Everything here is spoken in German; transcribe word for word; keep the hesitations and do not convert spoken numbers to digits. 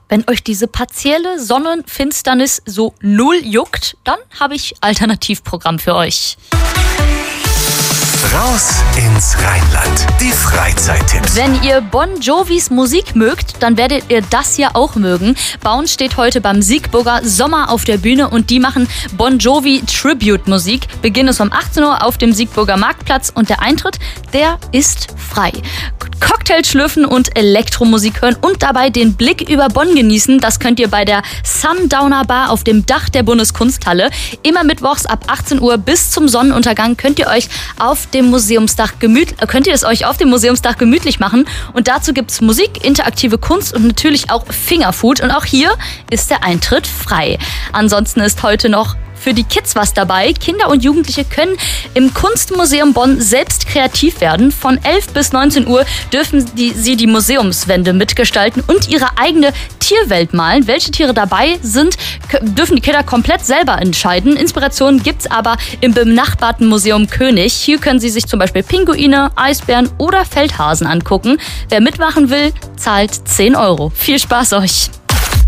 Wenn euch diese partielle Sonnenfinsternis so null juckt, dann habe ich Alternativprogramm für euch. Raus ins Rheinland. Die Freizeittipps. Wenn ihr Bon Jovis Musik mögt, dann werdet ihr das hier auch mögen. Bauen steht heute beim Siegburger Sommer auf der Bühne und die machen Bon Jovi Tribute Musik. Beginn ist um achtzehn Uhr auf dem Siegburger Marktplatz und der Eintritt, der ist frei. Cocktails schlürfen und Elektromusik hören und dabei den Blick über Bonn genießen. Das könnt ihr bei der Sundowner Bar auf dem Dach der Bundeskunsthalle. Immer mittwochs ab achtzehn Uhr bis zum Sonnenuntergang könnt ihr euch auf dem Museumsdach gemüt, könnt ihr es euch auf dem Museumsdach gemütlich machen. Und dazu gibt's Musik, interaktive Kunst und natürlich auch Fingerfood. Und auch hier ist der Eintritt frei. Ansonsten ist heute noch für die Kids was dabei. Kinder und Jugendliche können im Kunstmuseum Bonn selbst kreativ werden. Von elf bis neunzehn Uhr dürfen die, sie die Museumswände mitgestalten und ihre eigene Tierwelt malen. Welche Tiere dabei sind, dürfen die Kinder komplett selber entscheiden. Inspiration gibt's aber im benachbarten Museum König. Hier können sie sich zum Beispiel Pinguine, Eisbären oder Feldhasen angucken. Wer mitmachen will, zahlt zehn Euro. Viel Spaß euch!